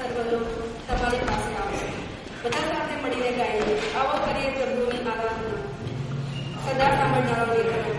સર્વલો તમારી પાસે આવશે. બધા સાથે મળીને ગાઈએ, આવો કરીએ પ્રભુની આરાધના. સદા સાંભળનારો